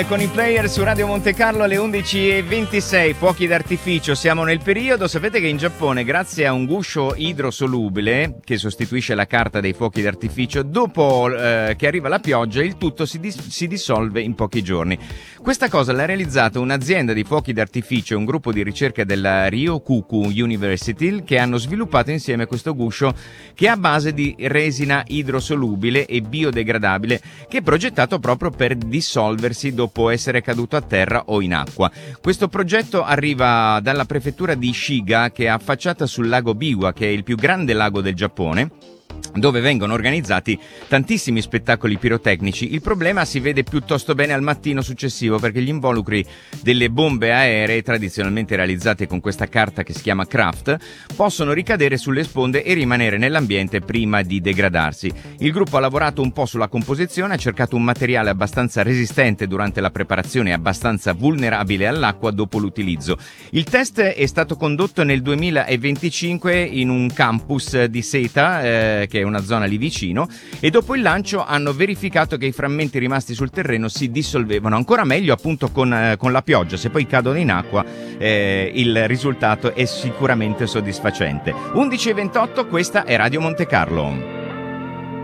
Con i player su Radio Monte Carlo alle 11:26, fuochi d'artificio, siamo nel periodo. Sapete che in Giappone, grazie a un guscio idrosolubile che sostituisce la carta dei fuochi d'artificio, dopo che arriva la pioggia il tutto si dissolve in pochi giorni. Questa cosa l'ha realizzata un'azienda di fuochi d'artificio, un gruppo di ricerca della Ryokuku University, che hanno sviluppato insieme questo guscio che è a base di resina idrosolubile e biodegradabile, che è progettato proprio per dissolversi dopo essere caduto a terra o in acqua. Questo progetto arriva dalla prefettura di Shiga, che è affacciata sul lago Biwa, che è il più grande lago del Giappone, dove vengono organizzati tantissimi spettacoli pirotecnici. Il problema si vede piuttosto bene al mattino successivo, perché gli involucri delle bombe aeree, tradizionalmente realizzate con questa carta che si chiama Kraft, possono ricadere sulle sponde e rimanere nell'ambiente prima di degradarsi. Il gruppo ha lavorato un po' sulla composizione, ha cercato un materiale abbastanza resistente durante la preparazione e abbastanza vulnerabile all'acqua dopo l'utilizzo. Il test è stato condotto nel 2025 in un campus di Seta, che è una zona lì vicino, e dopo il lancio hanno verificato che i frammenti rimasti sul terreno si dissolvevano. Ancora meglio appunto con la pioggia, se poi cadono in acqua il risultato è sicuramente soddisfacente. 11:28, questa è Radio Monte Carlo.